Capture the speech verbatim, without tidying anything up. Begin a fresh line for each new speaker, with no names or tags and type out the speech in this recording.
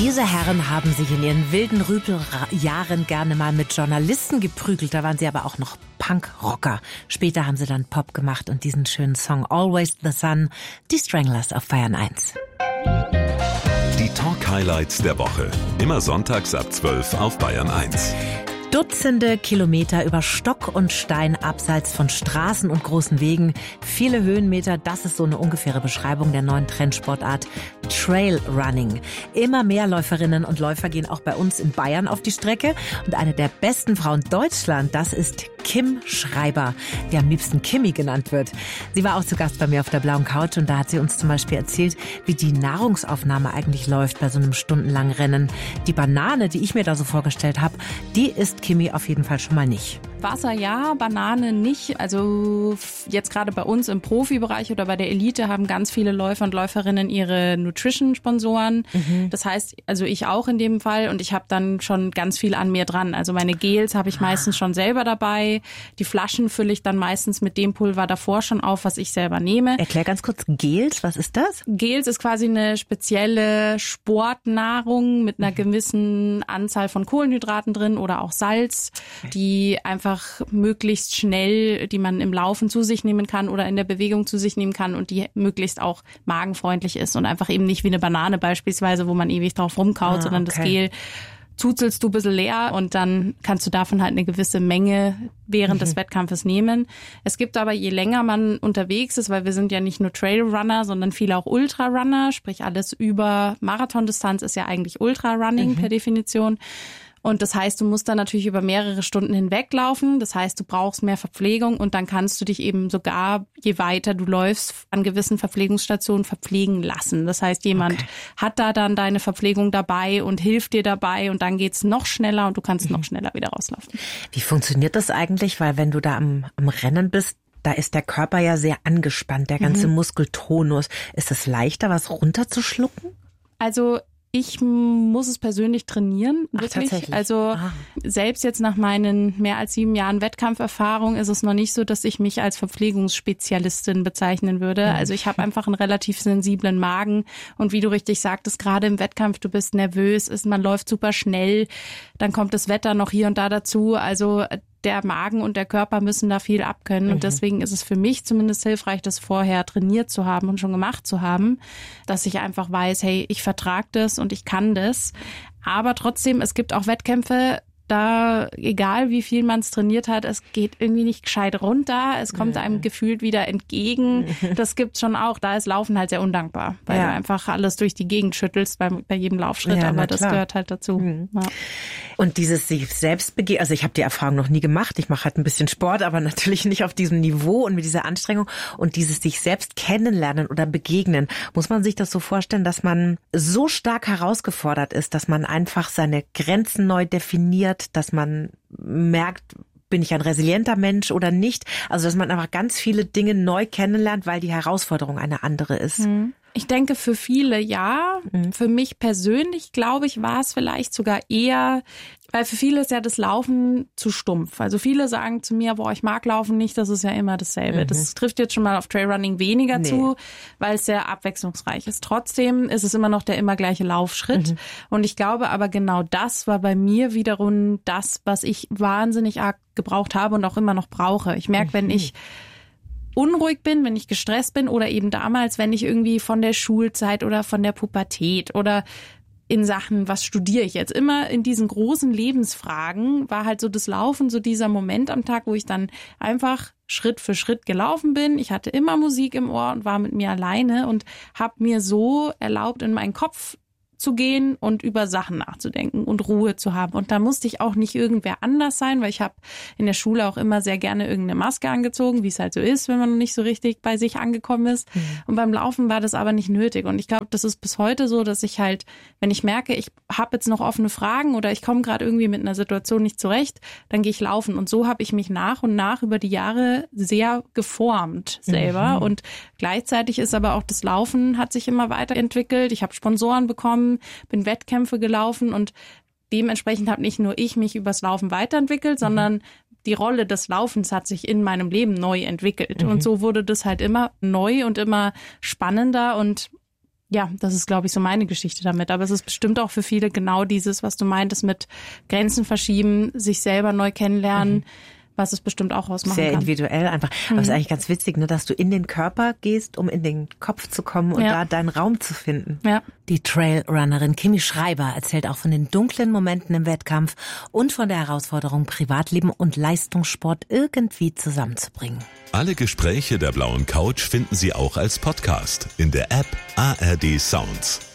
Diese Herren haben sich in ihren wilden Rüpeljahren gerne mal mit Journalisten geprügelt. Da waren sie aber auch noch Punk-Rocker. Später haben sie dann Pop gemacht und diesen schönen Song Always the Sun, die Stranglers auf Bayern eins.
Die Talk-Highlights der Woche. Immer sonntags ab zwölf auf Bayern eins.
Dutzende Kilometer über Stock und Stein abseits von Straßen und großen Wegen. Viele Höhenmeter, das ist so eine ungefähre Beschreibung der neuen Trendsportart Trailrunning. Immer mehr Läuferinnen und Läufer gehen auch bei uns in Bayern auf die Strecke. Und eine der besten Frauen Deutschland, das ist Kim Schreiber, die am liebsten Kimi genannt wird. Sie war auch zu Gast bei mir auf der blauen Couch und da hat sie uns zum Beispiel erzählt, wie die Nahrungsaufnahme eigentlich läuft bei so einem stundenlangen Rennen. Die Banane, die ich mir da so vorgestellt habe, die ist Kimi auf jeden Fall schon mal nicht.
Wasser ja, Banane nicht. Also jetzt gerade bei uns im Profibereich oder bei der Elite haben ganz viele Läufer und Läuferinnen ihre Nutrition-Sponsoren. Mhm. Das heißt, also ich auch in dem Fall und ich habe dann schon ganz viel an mir dran. Also meine Gels habe ich ah. meistens schon selber dabei. Die Flaschen fülle ich dann meistens mit dem Pulver davor schon auf, was ich selber nehme.
Erklär ganz kurz, Gels, was ist das?
Gels ist quasi eine spezielle Sportnahrung mit einer gewissen Anzahl von Kohlenhydraten drin oder auch Salz, die einfach möglichst schnell, die man im Laufen zu sich nehmen kann oder in der Bewegung zu sich nehmen kann und die möglichst auch magenfreundlich ist und einfach eben nicht wie eine Banane beispielsweise, wo man ewig drauf rumkaut, ah, sondern okay. Das Gel zuzelst du ein bisschen leer und dann kannst du davon halt eine gewisse Menge während mhm. des Wettkampfes nehmen. Es gibt aber, je länger man unterwegs ist, weil wir sind ja nicht nur Trailrunner, sondern viele auch Ultrarunner, sprich alles über Marathondistanz ist ja eigentlich Ultrarunning mhm. per Definition. Und das heißt, du musst dann natürlich über mehrere Stunden hinweg laufen. Das heißt, du brauchst mehr Verpflegung und dann kannst du dich eben sogar, je weiter du läufst, an gewissen Verpflegungsstationen verpflegen lassen. Das heißt, jemand okay. hat da dann deine Verpflegung dabei und hilft dir dabei und dann geht's noch schneller und du kannst mhm. noch schneller wieder rauslaufen.
Wie funktioniert das eigentlich? Weil wenn du da am, am Rennen bist, da ist der Körper ja sehr angespannt, der ganze mhm. Muskeltonus. Ist es leichter, was runterzuschlucken?
Also ich muss es persönlich trainieren, wirklich. Ach, tatsächlich? Also ah. selbst jetzt nach meinen mehr als sieben Jahren Wettkampferfahrung ist es noch nicht so, dass ich mich als Verpflegungsspezialistin bezeichnen würde. Mhm. Also ich habe einfach einen relativ sensiblen Magen und wie du richtig sagtest, gerade im Wettkampf, du bist nervös, ist, man läuft super schnell, dann kommt das Wetter noch hier und da dazu. Also der Magen und der Körper müssen da viel abkönnen. Mhm. Und deswegen ist es für mich zumindest hilfreich, das vorher trainiert zu haben und schon gemacht zu haben, dass ich einfach weiß, hey, ich vertrage das und ich kann das. Aber trotzdem, es gibt auch Wettkämpfe, da, egal wie viel man es trainiert hat, es geht irgendwie nicht gescheit runter. Es kommt ja. einem gefühlt wieder entgegen. Das gibt's schon auch. Da ist Laufen halt sehr undankbar, weil ja. du einfach alles durch die Gegend schüttelst bei, bei jedem Laufschritt. Ja, aber das gehört halt dazu. Mhm. Ja.
Und dieses sich selbst begegnen, also ich habe die Erfahrung noch nie gemacht. Ich mache halt ein bisschen Sport, aber natürlich nicht auf diesem Niveau und mit dieser Anstrengung. Und dieses sich selbst kennenlernen oder begegnen, muss man sich das so vorstellen, dass man so stark herausgefordert ist, dass man einfach seine Grenzen neu definiert, dass man merkt, bin ich ein resilienter Mensch oder nicht? Also, dass man einfach ganz viele Dinge neu kennenlernt, weil die Herausforderung eine andere ist.
Ich denke, für viele ja. Mhm. Für mich persönlich, glaube ich, war es vielleicht sogar eher, weil für viele ist ja das Laufen zu stumpf. Also viele sagen zu mir, boah, ich mag Laufen nicht, das ist ja immer dasselbe. Mhm. Das trifft jetzt schon mal auf Trailrunning weniger nee. zu, weil es sehr abwechslungsreich ist. Trotzdem ist es immer noch der immer gleiche Laufschritt. Mhm. Und ich glaube aber genau das war bei mir wiederum das, was ich wahnsinnig arg gebraucht habe und auch immer noch brauche. Ich merke, mhm. wenn ich unruhig bin, wenn ich gestresst bin oder eben damals, wenn ich irgendwie von der Schulzeit oder von der Pubertät oder in Sachen, was studiere ich jetzt, immer in diesen großen Lebensfragen war halt so das Laufen, so dieser Moment am Tag, wo ich dann einfach Schritt für Schritt gelaufen bin. Ich hatte immer Musik im Ohr und war mit mir alleine und habe mir so erlaubt, in meinen Kopf zu gehen und über Sachen nachzudenken und Ruhe zu haben. Und da musste ich auch nicht irgendwer anders sein, weil ich habe in der Schule auch immer sehr gerne irgendeine Maske angezogen, wie es halt so ist, wenn man noch nicht so richtig bei sich angekommen ist. Mhm. Und beim Laufen war das aber nicht nötig. Und ich glaube, das ist bis heute so, dass ich halt, wenn ich merke, ich habe jetzt noch offene Fragen oder ich komme gerade irgendwie mit einer Situation nicht zurecht, dann gehe ich laufen. Und so habe ich mich nach und nach über die Jahre sehr geformt selber. Mhm. Und gleichzeitig ist aber auch das Laufen hat sich immer weiterentwickelt. Ich habe Sponsoren bekommen, bin Wettkämpfe gelaufen und dementsprechend habe nicht nur ich mich übers Laufen weiterentwickelt, mhm. sondern die Rolle des Laufens hat sich in meinem Leben neu entwickelt. Mhm. Und so wurde das halt immer neu und immer spannender und Ja, das ist, glaube ich, so meine Geschichte damit. Aber es ist bestimmt auch für viele genau dieses, was du meintest mit Grenzen verschieben, sich selber neu kennenlernen, mhm. was es bestimmt auch ausmachen
Sehr
kann.
Sehr individuell einfach.
Mhm.
Aber es ist eigentlich ganz witzig, ne, dass du in den Körper gehst, um in den Kopf zu kommen und ja. da deinen Raum zu finden.
Ja.
Die Trailrunnerin Kimi Schreiber erzählt auch von den dunklen Momenten im Wettkampf und von der Herausforderung, Privatleben und Leistungssport irgendwie zusammenzubringen.
Alle Gespräche der Blauen Couch finden Sie auch als Podcast in der App A R D Sounds.